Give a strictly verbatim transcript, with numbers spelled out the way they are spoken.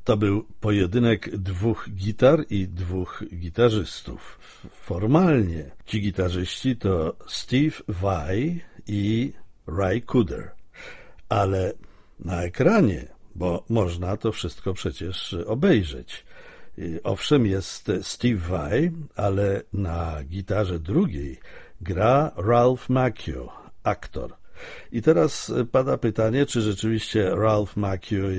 To był pojedynek dwóch gitar i dwóch gitarzystów. Formalnie ci gitarzyści to Steve Vai i Ry Cooder, ale na ekranie, bo można to wszystko przecież obejrzeć. Owszem, jest Steve Vai, ale na gitarze drugiej gra Ralph Macchio, aktor. I teraz pada pytanie, czy rzeczywiście Ralph Macchio